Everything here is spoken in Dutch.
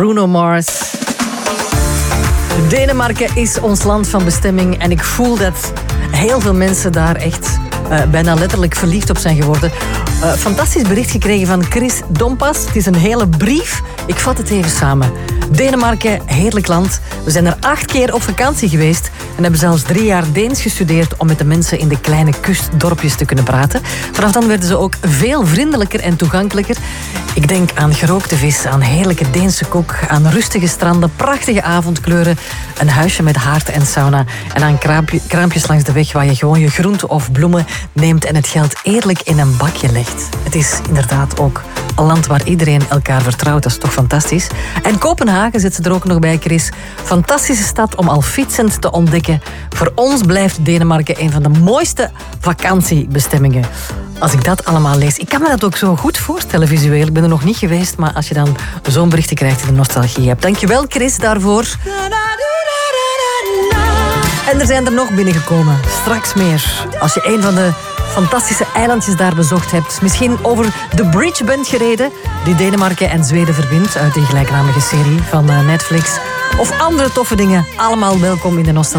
Bruno Mars. Denemarken is ons land van bestemming en ik voel dat heel veel mensen daar echt bijna letterlijk verliefd op zijn geworden. Fantastisch bericht gekregen van Chris Dompas. Het is een hele brief. Ik vat het even samen. Denemarken, heerlijk land. We zijn er 8 keer op vakantie geweest en hebben zelfs 3 jaar Deens gestudeerd om met de mensen in de kleine kustdorpjes te kunnen praten. Vanaf dan werden ze ook veel vriendelijker en toegankelijker. Ik denk aan gerookte vis, aan heerlijke Deense kok, aan rustige stranden, prachtige avondkleuren, een huisje met haard en sauna en aan kraampjes langs de weg waar je gewoon je groenten of bloemen neemt en het geld eerlijk in een bakje legt. Het is inderdaad ook een land waar iedereen elkaar vertrouwt. Dat is toch fantastisch. En Kopenhagen zit ze er ook nog bij, Chris. Fantastische stad om al fietsend te ontdekken. Voor ons blijft Denemarken een van de mooiste vakantiebestemmingen. Als ik dat allemaal lees, ik kan me dat ook zo goed voorstellen visueel. Ik ben er nog niet geweest, maar als je dan zo'n berichtje krijgt die de nostalgie hebt. Dankjewel, Chris, daarvoor. En er zijn er nog binnengekomen. Straks meer. Als je een van de fantastische eilandjes daar bezocht hebt. Misschien over de bridge bent gereden, die Denemarken en Zweden verbindt uit die gelijknamige serie van Netflix. Of andere toffe dingen. Allemaal welkom in de nostalgie.